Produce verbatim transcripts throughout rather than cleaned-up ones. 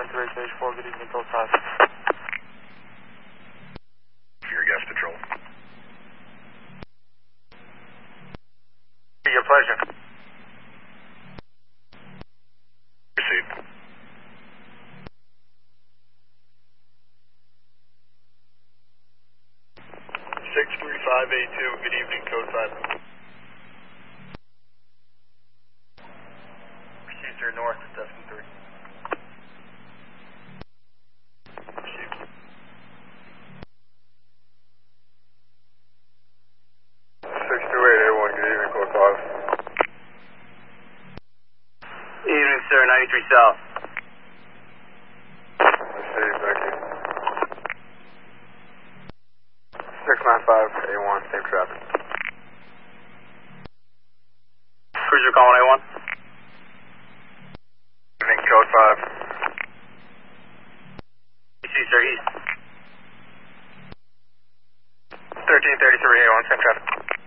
going to Stage four, good evening, code five. Your gas patrol. Your pleasure. Received. six three five eight two, good evening, code five. Procedure north, Destin three. Received. six two eight eight one, good evening, code five. Evening, sir, ninety-three South. Received, thank you. six nine five eight one, safe traffic. Cruiser calling A one. Evening, code five. E C, sir, east. thirteen thirty-three A one, same traffic.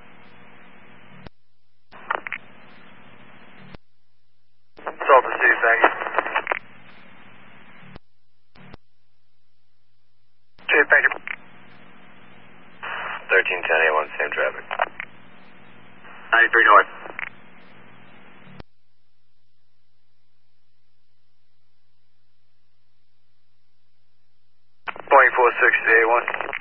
Salt received, thank you. Chief, thank you. thirteen ten A one, same traffic. ninety-three north. twenty-four sixty A one.